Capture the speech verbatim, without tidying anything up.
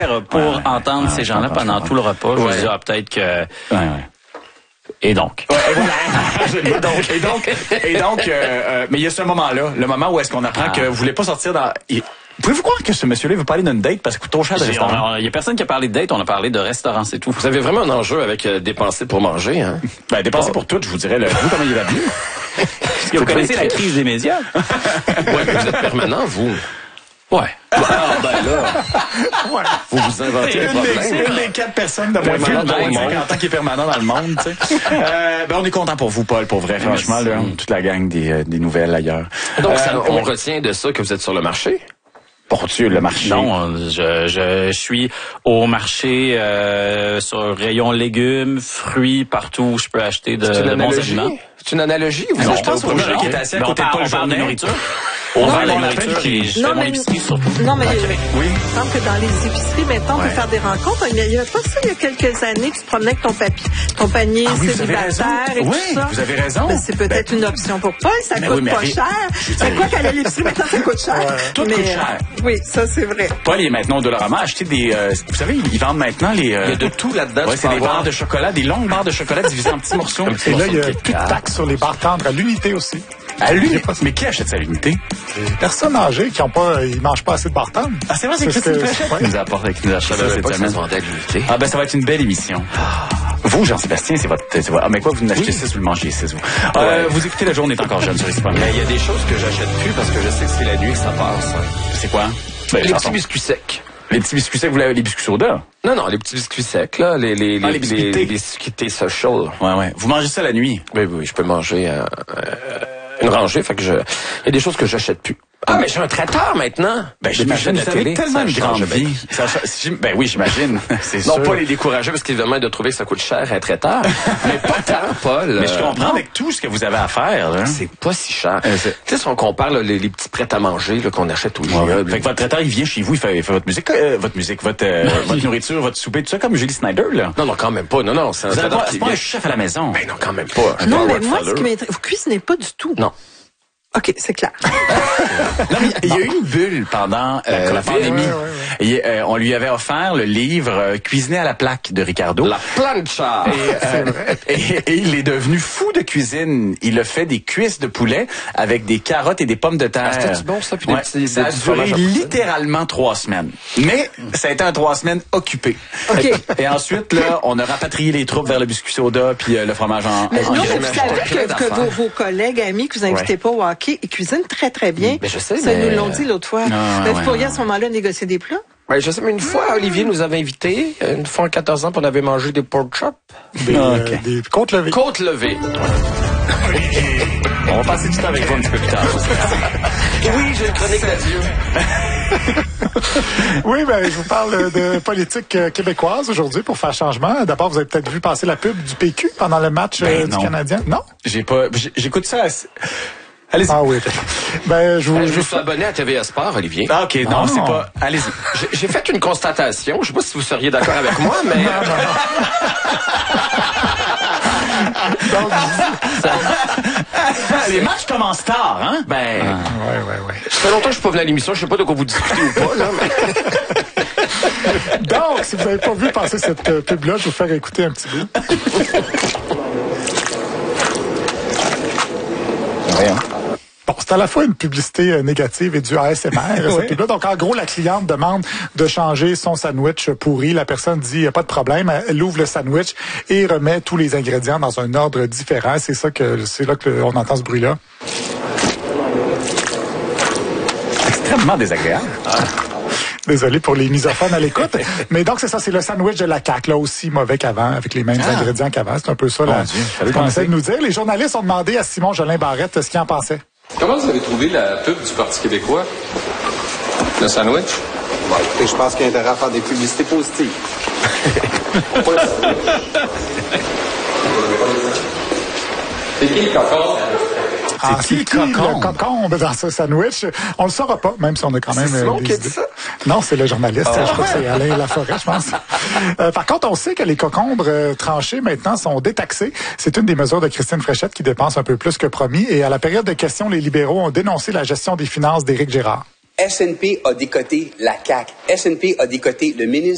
pour ouais, ouais, entendre ouais, ces gens-là pendant tout le repas. Je ouais. me dis, ah, peut-être que... Ouais, ouais. Et donc? Ouais, et, voilà. et donc, et donc, et donc euh, euh, mais il y a ce moment-là, le moment où est-ce qu'on apprend ah. que vous voulez pas sortir dans... Il... Pouvez-vous croire que ce monsieur-là veut parler d'une date parce que coûte trop cher de restaurant? Il y a personne qui a parlé de date, on a parlé de restaurant, c'est tout. Vous avez vraiment un enjeu avec euh, dépenser pour manger, hein? Ben, dépenser oh. pour tout, je vous dirais, le vous, comment il va bien? Vous connaissez la crise des médias? Ouais, vous êtes permanent, vous. Ouais. Ah, ben là, ouais. Vous vous inventez un problème. C'est une des quatre personnes de moins de cinquante ans qui est permanent dans le monde, tu sais. euh, ben, on est content pour vous, Paul, pour vrai, franchement, là, toute la gang des, euh, des nouvelles ailleurs. Donc, euh, ça, on ouais. retient de ça que vous êtes sur le marché? Pour Dieu, le marché. Non, je, je, je suis au marché euh, sur le rayon légumes, fruits, partout où je peux acheter de, de bons aliments. C'est une analogie? Vous non, je pense au marché qui est assis à côté de Paul Journet. Nourriture. On va va à la nourriture et je fais mon épicerie surtout. Non, mais okay. oui. il me semble que dans les épiceries, maintenant, on ouais. peut faire des rencontres. Il y a pas ça, il y a quelques années, tu te promenais avec ton papier, ton panier ah, oui, célibataire et oui, tout ça. Vous avez raison. Ben, c'est peut-être ben, une option pour Paul, ça coûte oui, pas cher. C'est quoi qu'aller à l'épicerie, maintenant, ça coûte cher. Ouais. Tout mais, coûte cher. Oui, ça, c'est vrai. Paul est maintenant au Dollarama à acheter des... Euh, vous savez, ils vendent maintenant les... Euh, il y a de tout là-dedans. Ouais, c'est des barres de chocolat, des longues barres de chocolat divisées en petits morceaux. Et là, il y a plus de taxes sur les barres tendres à l'unité aussi. À l'unité? Mais qui achète ça à l'unité? Les personnes âgées qui ont pas, ils mangent pas assez de barres tendres. Ah, c'est vrai, c'est Christine Fréchette qui nous apporte, qui nous achète ça cette semaine. Ah, ben, ça va être une belle émission. Vous, Jean-Sébastien, c'est votre, c'est votre... Ah, mais quoi, vous n'achetez six, vous le mangez six, vous. Euh, ouais. Vous écoutez La Journée est encore jeune sur Espagne. Mais il y a des choses que j'achète plus parce que je sais que c'est la nuit que ça passe. C'est quoi? Ben, les petits biscuits secs. Les petits biscuits secs, vous l'avez, les biscuits soda? Non, non, les petits biscuits secs, là, les, les, ah, les, les biscuits les, les biscuits social. Ouais, ouais. Vous mangez ça la nuit? Oui, oui, je peux manger, euh, euh, une rangée, fait que je, il y a des choses que j'achète plus. Ah, mais j'ai un traiteur maintenant. Ben, j'imagine, vous avez tellement une grande vie. Ça, ben oui, j'imagine. C'est sûr. Non, pas les décourager parce qu'évidemment, de trouver que ça coûte cher un traiteur. Mais pas tant, Paul. Mais je comprends non. avec tout ce que vous avez à faire, là. C'est pas si cher. Euh, tu sais, si on compare, là, les, les petits prêts à manger, là, qu'on achète au ouais, ouais. Fait que votre traiteur, il vient chez vous, il fait, il fait votre musique, euh, votre musique, votre, euh, votre nourriture, votre souper, tout ça, comme Julie Snyder, là. Non, non, quand même pas. Non, non, c'est un traiteur qui... pas un chef à la maison. Ben non, quand même pas. Non, mais moi, ce qui m'intéresse, vous cuisinez pas du tout. Non. OK, c'est clair. Non, mais il y a eu une bulle pendant euh, la, la pandémie. Ouais, ouais, ouais. Et, euh, on lui avait offert le livre euh, Cuisiner à la plaque de Ricardo. La plancha. Et, euh, et, et il est devenu fou de cuisine. Il a fait des cuisses de poulet avec des carottes et des pommes de terre. Ah, c'était bon ça? Puis ouais, des petits, ça a duré littéralement trois semaines. Mais ça a été un trois semaines occupé. Okay. Et, et ensuite, là, on a rapatrié les troupes vers le biscuit soda puis euh, le fromage en... Mais en non, mais vous savez que, que vos, vos collègues, amis que vous invitez ouais. pas au hockey, ils cuisinent très, très bien. Mais je sais, ça mais... nous l'ont dit l'autre fois. Non, mais vous ouais, pourriez non. à ce moment-là négocier des plats? Oui, je sais, mais une fois, Olivier nous avait invités, une fois en quatorze ans, puis on avait mangé des pork chops. Des, ah, okay. euh, des côtes levées. Côtes levées. On va passer du temps avec vous un petit peu plus tard. Oui, j'ai une chronique d'adieu. Oui, ben, je vous parle de politique québécoise aujourd'hui pour faire changement. D'abord, vous avez peut-être vu passer la pub du P Q pendant le match ben, euh, du Canadien. Non? J'ai pas, j'écoute ça assez... Allez-y. Ah oui. Ben, je vous, ben, je je suis abonné à T V A Sport, Olivier. Ah, OK. Non, non c'est pas... Allez-y. J'ai fait une constatation. Je sais pas si vous seriez d'accord avec moi, mais... Non, non, non. Donc, ça... Les matchs commencent tard, hein? Ben... Ah, ouais, ouais, ouais. Ça fait longtemps que je suis pas venu à l'émission. Je sais pas de quoi vous discutez ou pas, là, mais... Donc, si vous n'avez pas vu passer cette euh, pub-là, je vais vous faire écouter un petit bout. Voyons. Bon, c'est à la fois une publicité négative et du A S M R, cette pub-là. Donc, en gros, la cliente demande de changer son sandwich pourri. La personne dit, il n'y a pas de problème. Elle ouvre le sandwich et remet tous les ingrédients dans un ordre différent. C'est ça que, c'est là qu'on entend ce bruit-là. Extrêmement désagréable. Ah. Désolé pour les misophones à l'écoute. Mais donc, c'est ça, c'est le sandwich de la C A Q, là aussi mauvais qu'avant, avec les mêmes ah. ingrédients qu'avant. C'est un peu ça, bon là, ce qu'on essaie de nous dire. Les journalistes ont demandé à Simon Jolin Barrette ce qu'il en pensait. Comment vous avez trouvé la pub du Parti québécois? Le sandwich? Bon, écoutez, je pense qu'il y a intérêt à faire des publicités positives. C'est qui le cocon? Ah, c'est qui, qui le cocombe dans ce sandwich? On le saura pas, même si on a quand même... C'est Simon des qui a idées. dit ça? Non, c'est le journaliste. Oh. Je crois que c'est Alain Laforêt, je pense. Euh, par contre, on sait que les cocombres euh, tranchés, maintenant, sont détaxés. C'est une des mesures de Christine Fréchette qui dépense un peu plus que promis. Et à la période de questions, les libéraux ont dénoncé la gestion des finances d'Éric Gérard. S N P a décoté la C A Q. S N P a décoté le ministre